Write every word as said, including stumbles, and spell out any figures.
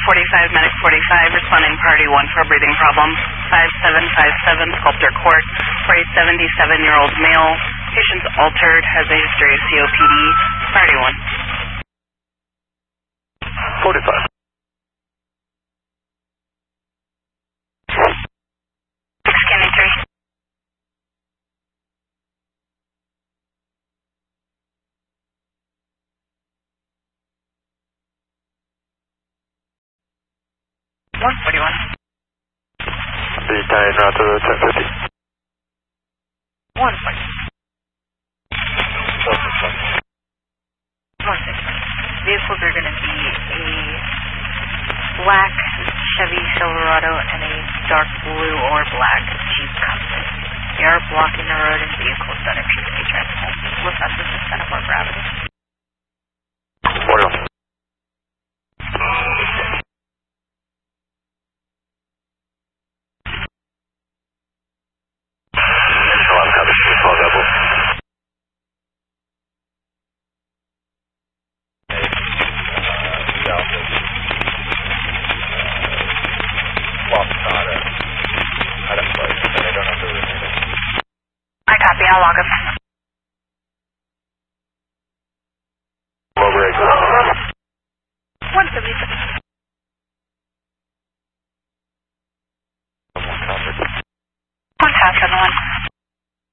forty-five, Medic forty-five, responding Party one for a breathing problem. five seven five seven, Sculptor Court, for a seventy-seven-year-old male. Patient's altered, has a history of C O P D. Party one. forty-five. Scanning three. one forty-one. The Italian route to the ten fifty. one forty. one sixty. Vehicles are going to be a black Chevy Silverado and a dark blue or black Jeep Compass. They are blocking the road and vehicles that appear to be trespassing. We'll set this as center for gravity. forty-one. I copy, I'll log him.